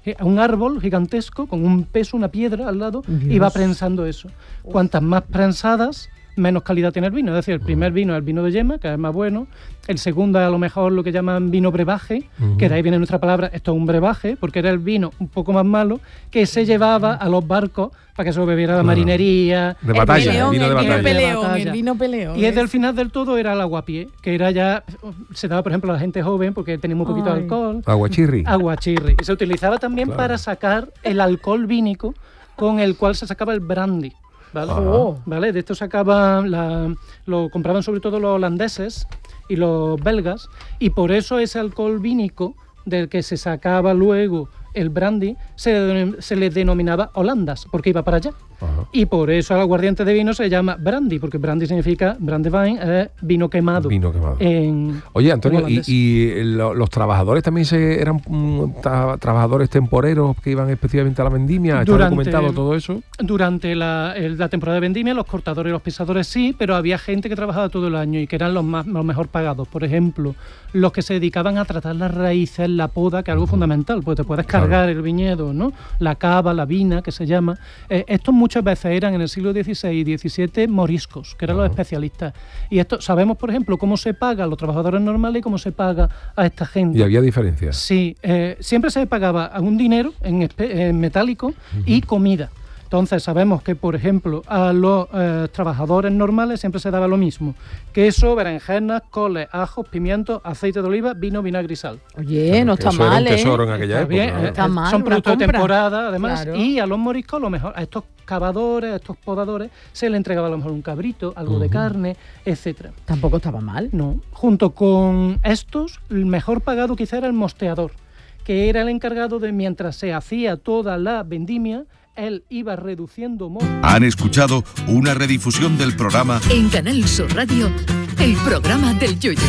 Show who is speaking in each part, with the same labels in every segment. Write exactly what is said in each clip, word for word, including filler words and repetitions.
Speaker 1: un árbol gigantesco con un peso, una piedra al lado, Dios. Y va prensando eso. Cuantas más prensadas, menos calidad tiene el vino. Es decir, el primer vino es el vino de yema, que es más bueno. El segundo es a lo mejor lo que llaman vino brebaje, uh-huh. que de ahí viene nuestra palabra, esto es un brebaje, porque era el vino un poco más malo, que se llevaba a los barcos para que se lo bebiera la marinería.
Speaker 2: De batalla,
Speaker 3: el, peleón,
Speaker 2: el vino de
Speaker 3: el
Speaker 2: batalla.
Speaker 3: Vino peleón, el vino peleón.
Speaker 1: Y desde el final del todo era el aguapié, que era ya, se daba por ejemplo a la gente joven, porque tenía un poquito
Speaker 3: Ay.
Speaker 1: de alcohol.
Speaker 2: Aguachirri.
Speaker 1: Aguachirri. Y se utilizaba también claro. para sacar el alcohol vínico con el cual se sacaba el brandy. ¿Vale?
Speaker 3: Oh.
Speaker 1: ¿Vale? De esto sacaban, la, lo compraban sobre todo los holandeses y los belgas, y por eso ese alcohol vínico del que se sacaba luego el brandy se, se le denominaba holandas, porque iba para allá. Ajá. Y por eso al aguardiente de vino se llama brandy, porque brandy significa brandewijn, es vino quemado.
Speaker 2: Vino quemado.
Speaker 1: En,
Speaker 2: Oye, Antonio, ¿y, y lo, los trabajadores también se eran mm, tra, trabajadores temporeros que iban específicamente a la vendimia? ¿Está durante, documentado todo eso?
Speaker 1: Durante la, el, la temporada de vendimia, los cortadores y los pisadores sí, pero había gente que trabajaba todo el año y que eran los, más, los mejor pagados. Por ejemplo, los que se dedicaban a tratar las raíces, la poda, que es algo uh-huh. fundamental, pues te puedes cargar claro. el viñedo, ¿no? La cava, la vina, que se llama. Eh, estos muchas veces eran en el siglo dieciséis y diecisiete moriscos, que eran uh-huh. los especialistas. Y esto sabemos, por ejemplo, cómo se paga a los trabajadores normales y cómo se paga a esta gente.
Speaker 2: ¿Y había diferencias?
Speaker 1: Sí, eh, siempre se pagaba un dinero en, espe- en metálico uh-huh. y comida. Entonces sabemos que, por ejemplo, a los eh, trabajadores normales siempre se daba lo mismo: queso, berenjenas, coles, ajos, pimientos, aceite de oliva, vino, vinagre y sal.
Speaker 3: Oye, claro, no está
Speaker 2: eso
Speaker 3: mal,
Speaker 2: era un
Speaker 3: ¿eh?
Speaker 2: tesoro en aquella
Speaker 1: está
Speaker 2: época.
Speaker 1: Bien,
Speaker 2: claro.
Speaker 1: eh,
Speaker 3: está
Speaker 1: eh,
Speaker 3: mal,
Speaker 1: son productos de temporada, además,
Speaker 3: claro.
Speaker 1: y a los moriscos, lo mejor, a estos cavadores, a estos podadores, se le entregaba a lo mejor un cabrito, algo uh-huh. de carne, etcétera.
Speaker 3: Tampoco estaba mal.
Speaker 1: No. Junto con estos, el mejor pagado quizá era el mosteador, que era el encargado de, mientras se hacía toda la vendimia, él iba reduciendo...
Speaker 4: Han escuchado una redifusión del programa...
Speaker 5: En Canal Sur Radio, el programa del Yoyo.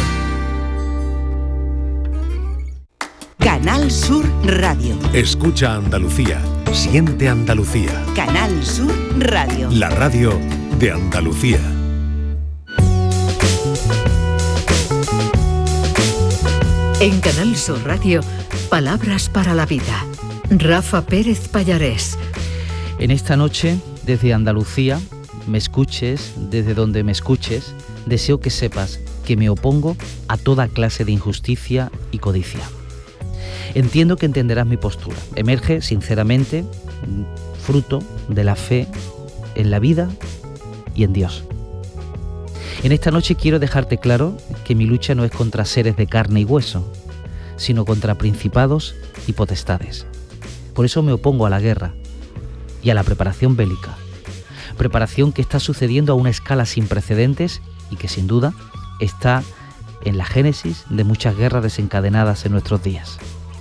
Speaker 6: Canal Sur Radio.
Speaker 7: Escucha Andalucía. Siente Andalucía.
Speaker 6: Canal Sur Radio.
Speaker 7: La radio de Andalucía.
Speaker 5: En Canal Sur Radio, palabras para la vida. Rafa Pérez Pallarés.
Speaker 8: En esta noche, desde Andalucía, me escuches, desde donde me escuches, deseo que sepas que me opongo a toda clase de injusticia y codicia. Entiendo que entenderás mi postura. Emerge, sinceramente, fruto de la fe en la vida y en Dios. En esta noche quiero dejarte claro que mi lucha no es contra seres de carne y hueso, sino contra principados y potestades. Por eso me opongo a la guerra y a la preparación bélica, preparación que está sucediendo a una escala sin precedentes y que sin duda está en la génesis de muchas guerras desencadenadas en nuestros días.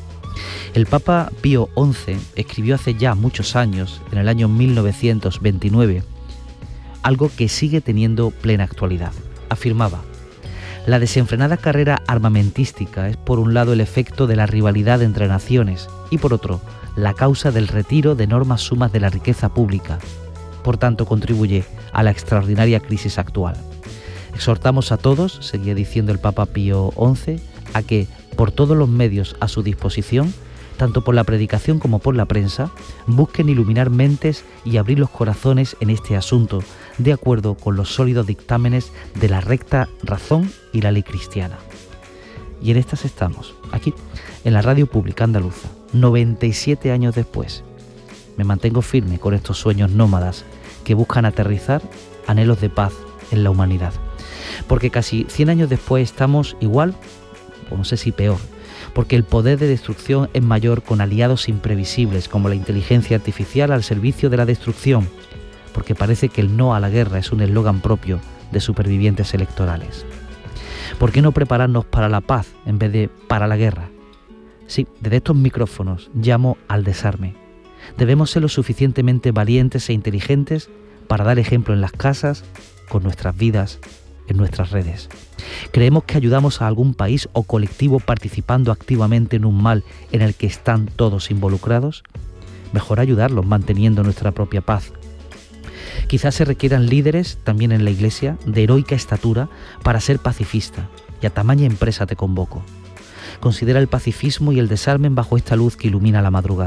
Speaker 8: El Papa Pío once escribió hace ya muchos años, en el año mil novecientos veintinueve, algo que sigue teniendo plena actualidad. Afirmaba: la desenfrenada carrera armamentística es por un lado el efecto de la rivalidad entre naciones y por otro la causa del retiro de enormes sumas de la riqueza pública. Por tanto, contribuye a la extraordinaria crisis actual. Exhortamos a todos, seguía diciendo el Papa Pío once, a que, por todos los medios a su disposición, tanto por la predicación como por la prensa, busquen iluminar mentes y abrir los corazones en este asunto, de acuerdo con los sólidos dictámenes de la recta razón y la ley cristiana. Y en estas estamos, aquí, en la radio pública andaluza, noventa y siete años después. Me mantengo firme con estos sueños nómadas que buscan aterrizar anhelos de paz en la humanidad. Porque casi cien años después estamos igual, o no sé si peor, porque el poder de destrucción es mayor con aliados imprevisibles como la inteligencia artificial al servicio de la destrucción, porque parece que el no a la guerra es un eslogan propio de supervivientes electorales. ¿Por qué no prepararnos para la paz en vez de para la guerra? Sí, desde estos micrófonos llamo al desarme. Debemos ser lo suficientemente valientes e inteligentes para dar ejemplo en las casas, con nuestras vidas, en nuestras redes. ¿Creemos que ayudamos a algún país o colectivo participando activamente en un mal en el que están todos involucrados? Mejor ayudarlos manteniendo nuestra propia paz. Quizás se requieran líderes, también en la Iglesia, de heroica estatura para ser pacifista, y a tamaña empresa te convoco. Considera el pacifismo y el desarme bajo esta luz que ilumina la madrugada.